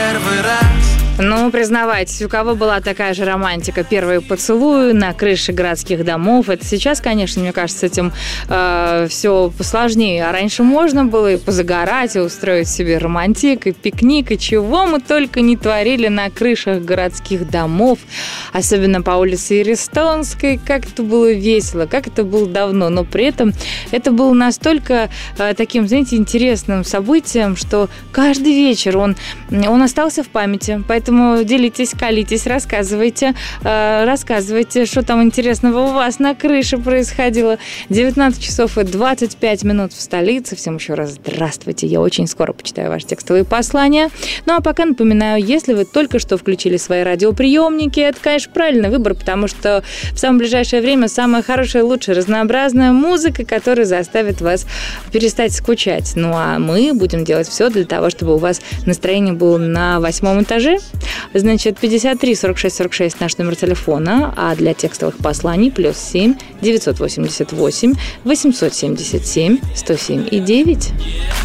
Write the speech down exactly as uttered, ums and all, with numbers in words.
первый раз. Ну, признавайтесь, у кого была такая же романтика? Первые поцелуи на крыше городских домов. Это сейчас, конечно, мне кажется, с этим э, все посложнее. А раньше можно было и позагорать, и устроить себе романтик, и пикник, и чего мы только не творили на крышах городских домов. Особенно по улице Иерестонской. Как это было весело, как это было давно. Но при этом это было настолько э, таким, знаете, интересным событием, что каждый вечер он, он остался в памяти. Поэтому Поэтому делитесь, колитесь, рассказывайте, э, рассказывайте, что там интересного у вас на крыше происходило. девятнадцать часов и двадцать пять минут в столице. Всем еще раз здравствуйте. Я очень скоро почитаю ваши текстовые послания. Ну, а пока напоминаю, если вы только что включили свои радиоприемники, это, конечно, правильный выбор, потому что в самое ближайшее время самая хорошая, лучшая, разнообразная музыка, которая заставит вас перестать скучать. Ну, а мы будем делать все для того, чтобы у вас настроение было на восьмом этаже. Значит, пятьдесят три сорок шесть сорок шесть наш номер телефона, а для текстовых посланий плюс семь девятьсот восемьдесят восемь восемьсот семьдесят семь сто семь и девять.